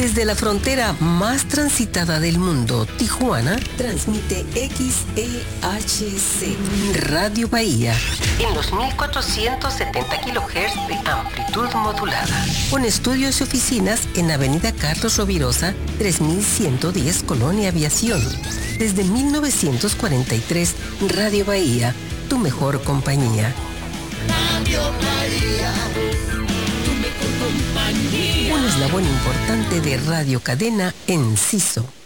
Desde la frontera más transitada del mundo, Tijuana, transmite XEHC Radio Bahía en los 1470 kHz de amplitud modulada. Con estudios y oficinas en Avenida Carlos Rovirosa, 3110 Colonia Aviación. Desde 1943, Radio Bahía, tu mejor compañía. Radio Bahía, tu mejor compañía. Un eslabón importante de Radio Cadena Enciso.